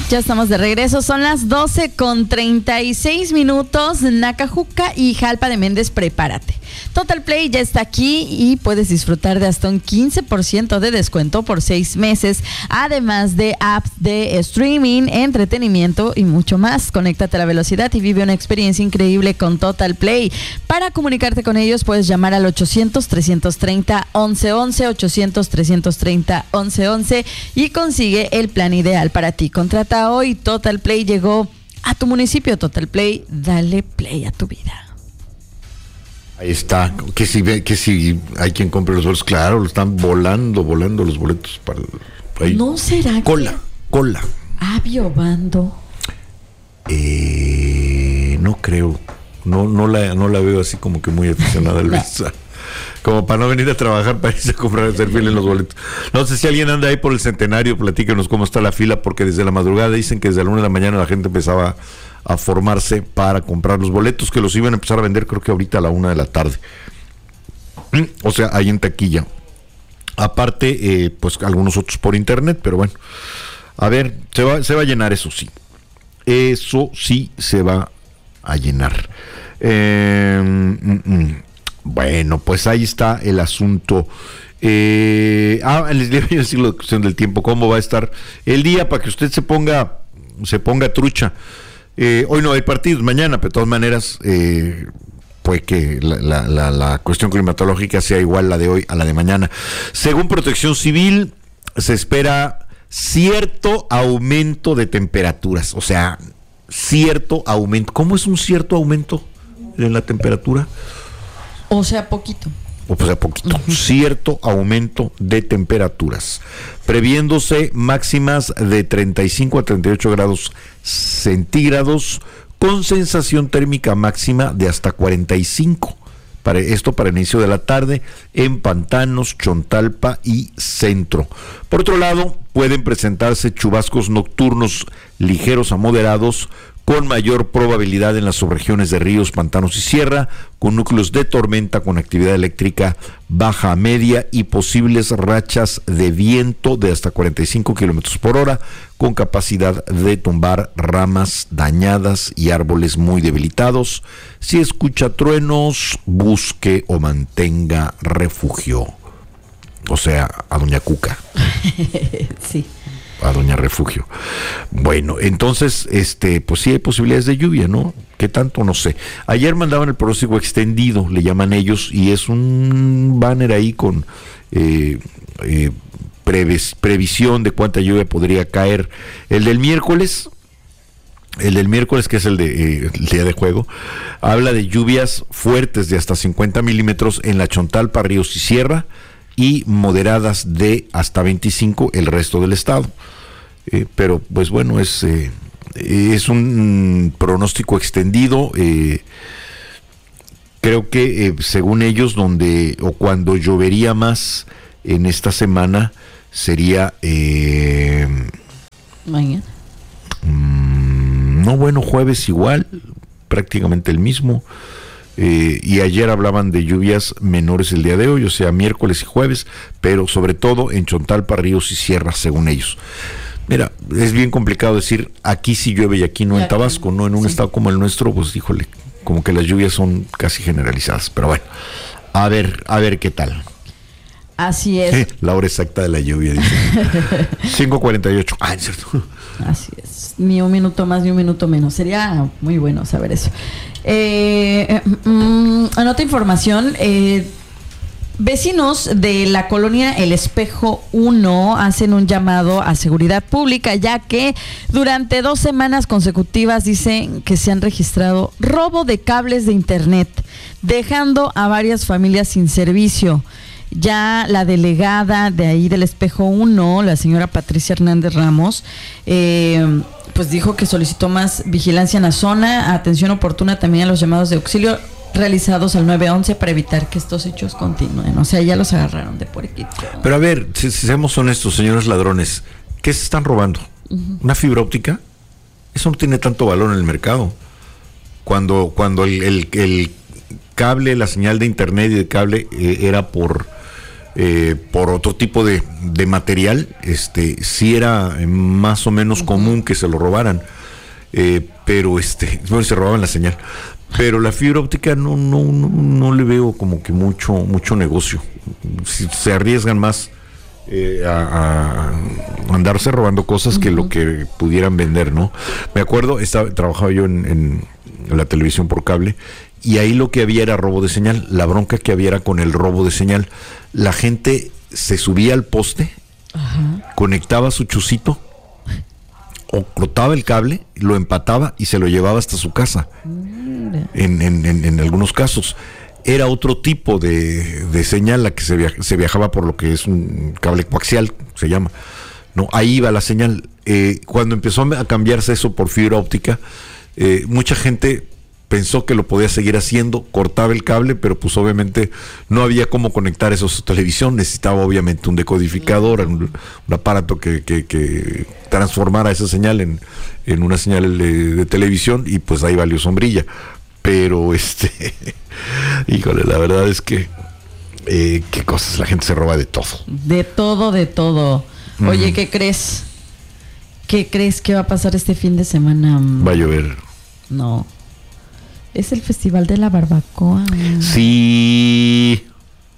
Ya estamos de regreso, son las 12:36. Nacajuca y Jalpa de Méndez, prepárate. Total Play ya está aquí y puedes disfrutar de hasta un 15% de descuento por 6 meses, además de apps de streaming, entretenimiento y mucho más. Conéctate a la velocidad y vive una experiencia increíble con Total Play. Para comunicarte con ellos puedes llamar al 800-330-1111, 800-330-1111 y consigue el plan ideal para ti. Contrata hoy. Total Play llegó a tu municipio. Total Play, dale play a tu vida. Ahí está, que si hay quien compre los boletos, claro, lo están volando los boletos para ahí. ¿No será cola? Aviobando. No creo, no la veo así como que muy aficionada al Visa. Como para no venir a trabajar, para irse a comprar, hacer fila en los boletos. No sé si alguien anda ahí por el Centenario, platíquenos cómo está la fila, porque desde la madrugada dicen que desde la 1 de la mañana la gente empezaba a formarse para comprar los boletos, que los iban a empezar a vender creo que ahorita a la 1 de la tarde. O sea, ahí en taquilla. Aparte, pues algunos otros por internet, pero bueno. A ver, se va a llenar, eso sí. Eso sí se va a llenar. Bueno, pues ahí está el asunto. Les voy a decir la cuestión del tiempo, cómo va a estar el día para que usted se ponga trucha. Hoy no hay partidos, mañana, pero de todas maneras, puede que la cuestión climatológica sea igual la de hoy a la de mañana. Según Protección Civil, se espera cierto aumento de temperaturas, o sea, cierto aumento. ¿Cómo es un cierto aumento en la temperatura? O sea, poquito. Cierto aumento de temperaturas, previéndose máximas de 35 a 38 grados centígrados, con sensación térmica máxima de hasta 45. Para el inicio de la tarde en Pantanos, Chontalpa y Centro. Por otro lado, pueden presentarse chubascos nocturnos ligeros a moderados, con mayor probabilidad en las subregiones de ríos, pantanos y sierra, con núcleos de tormenta con actividad eléctrica baja a media y posibles rachas de viento de hasta 45 kilómetros por hora, con capacidad de tumbar ramas dañadas y árboles muy debilitados. Si escucha truenos, busque o mantenga refugio. O sea, a Doña Cuca. Sí. A Doña Refugio. Bueno, entonces, pues sí hay posibilidades de lluvia, ¿no? ¿Qué tanto? No sé. Ayer mandaban el pronóstico extendido, le llaman ellos, y es un banner ahí con previsión de cuánta lluvia podría caer. El del miércoles, que es el día de juego, habla de lluvias fuertes de hasta 50 milímetros en la Chontalpa, Ríos y Sierra, y moderadas de hasta 25 el resto del estado. Pero pues bueno, es un pronóstico extendido. Creo que según ellos, donde o cuando llovería más en esta semana sería mañana. No, bueno, jueves igual, prácticamente el mismo. Y ayer hablaban de lluvias menores el día de hoy, o sea, miércoles y jueves, pero sobre todo en Chontalpa, Ríos y Sierra, según ellos. Mira, es bien complicado decir aquí sí llueve y aquí no, en Tabasco, ¿no? En un estado como el nuestro, pues híjole, como que las lluvias son casi generalizadas, pero bueno, a ver qué tal. Así es. La hora exacta de la lluvia, dice. 5:48. Es cierto. Así es. Ni un minuto más ni un minuto menos. Sería muy bueno saber eso. Anota información. Vecinos de la colonia El Espejo 1 hacen un llamado a seguridad pública, ya que durante 2 semanas consecutivas dicen que se han registrado robo de cables de internet, dejando a varias familias sin servicio. Ya la delegada de ahí del Espejo 1, la señora Patricia Hernández Ramos, pues dijo que solicitó más vigilancia en la zona, atención oportuna también a los llamados de auxilio realizados al 911 para evitar que estos hechos continúen. O sea, ya los agarraron de puerquito. Pero a ver, si seamos honestos, señores ladrones, ¿qué se están robando? ¿Una fibra óptica? Eso no tiene tanto valor en el mercado. Cuando el cable, la señal de internet y de cable era por por otro tipo de material, sí era más o menos común que se lo robaran, pero bueno, se robaban la señal. Pero la fibra óptica no le veo como que mucho negocio. Si se arriesgan más a andarse robando cosas que lo que pudieran vender, ¿no? Me acuerdo, trabajaba yo en la televisión por cable, y ahí lo que había era robo de señal. La bronca que había era con el robo de señal. La gente se subía al poste, conectaba su chusito, o cortaba el cable, lo empataba y se lo llevaba hasta su casa. En algunos casos era otro tipo de señal la que se viajaba por lo que es un cable coaxial, se llama, no, ahí iba la señal. Cuando empezó a cambiarse eso por fibra óptica, mucha gente pensó que lo podía seguir haciendo, cortaba el cable, pero pues obviamente no había cómo conectar eso a su televisión. Necesitaba obviamente un decodificador, un aparato que transformara esa señal en una señal de televisión, y pues ahí valió sombrilla. Pero híjole, la verdad es que qué cosas, la gente se roba de todo. De todo. Oye, ¿qué crees? ¿Qué crees que va a pasar este fin de semana? Va a llover. No. Es el Festival de la Barbacoa. Sí.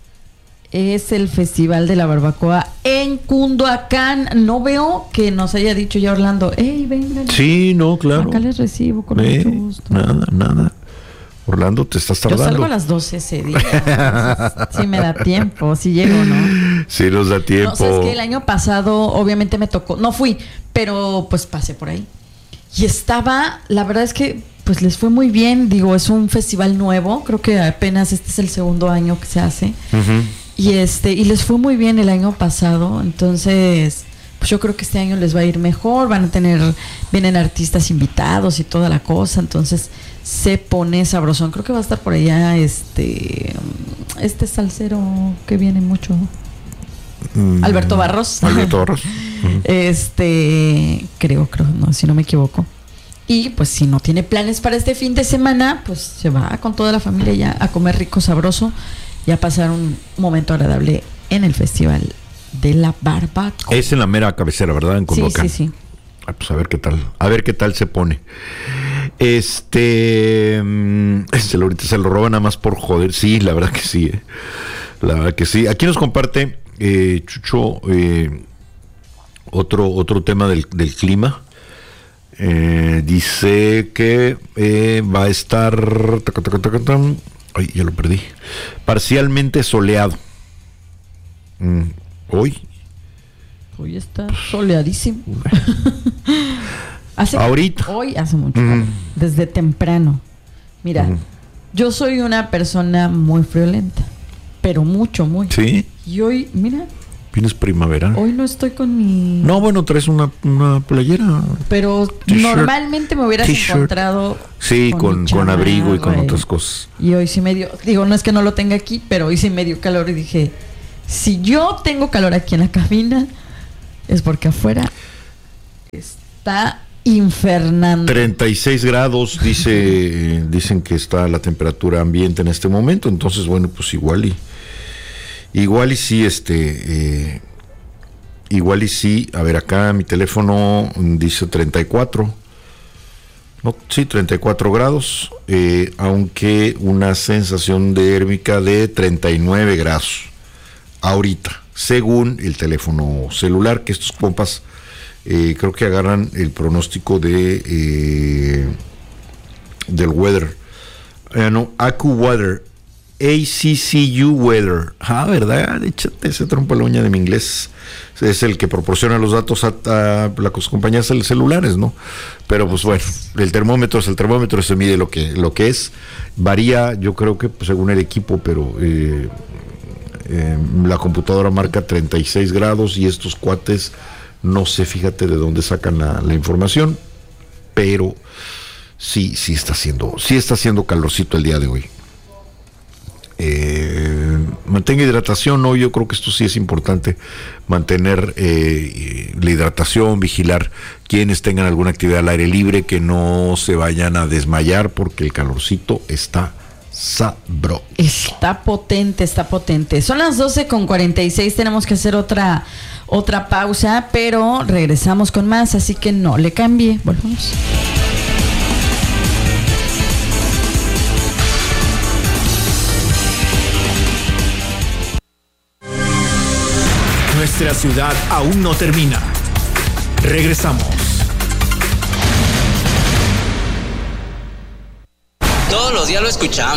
Es el Festival de la Barbacoa en Cunduacán. No veo que nos haya dicho ya Orlando, hey, vengan. Sí, no, claro. Acá les recibo con mucho gusto. Nada. Orlando, te estás tardando. Yo salgo a las 12 ese día. Entonces, sí me da tiempo, sí llego, ¿no? Sí nos da tiempo. No, sabes que el año pasado obviamente me tocó, no fui, pero pues pasé por ahí. Y la verdad es que pues les fue muy bien. Digo, es un festival nuevo, creo que apenas este es el segundo año que se hace. Y y les fue muy bien el año pasado. Entonces, pues yo creo que este año les va a ir mejor. Vienen artistas invitados y toda la cosa. Entonces se pone sabrosón. Creo que va a estar por allá este salsero que viene mucho, Alberto Barros. Creo, no, si no me equivoco. Y pues si no tiene planes para este fin de semana, pues se va con toda la familia ya a comer rico, sabroso, y a pasar un momento agradable en el Festival de la Barbacoa. Es en la mera cabecera, ¿verdad? En Cunduacán. Sí. Pues a ver qué tal se pone. Ahorita se lo roban nada más por joder. Sí, la verdad que sí. La verdad que sí. Aquí nos comparte Chucho otro tema del clima. Dice que va a estar ay, ya lo perdí, parcialmente soleado. Hoy está soleadísimo. Hoy hace mucho calor, desde temprano. Mira, yo soy una persona muy friolenta, pero muy. Sí. Y hoy, mira, vienes primavera. Hoy no estoy con mi... No, bueno, traes una playera. Pero normalmente me hubieras encontrado... Sí, con abrigo y con otras cosas. Y hoy sí me dio... Digo, no es que no lo tenga aquí, pero hoy sí me dio calor y dije, si yo tengo calor aquí en la cabina, es porque afuera está infernando. 36 grados, dicen que está la temperatura ambiente en este momento. Entonces, bueno, pues igual y sí, igual y sí. A ver, acá mi teléfono dice 34. No, sí, 34 grados, aunque una sensación térmica de 39 grados ahorita, según el teléfono celular, que estos compas creo que agarran el pronóstico del weather. AccuWeather. ACCU Weather. ¿Verdad? Échate ese trompo a la uña de mi inglés. Es el que proporciona los datos a las compañías celulares, ¿no? Pero pues bueno, el termómetro se mide lo que es. Varía, yo creo que pues, según el equipo, pero la computadora marca 36 grados y estos cuates, no sé, fíjate de dónde sacan la información, pero sí está haciendo calorcito el día de hoy. Mantenga hidratación, ¿no? Yo creo que esto sí es importante, mantener la hidratación, vigilar quienes tengan alguna actividad al aire libre, que no se vayan a desmayar porque el calorcito está sabroso. Está potente, está potente. Son las 12:46, tenemos que hacer otra pausa, pero regresamos con más, así que no le cambie. Volvemos. Nuestra ciudad aún no termina. Regresamos. Todos los días lo escuchamos.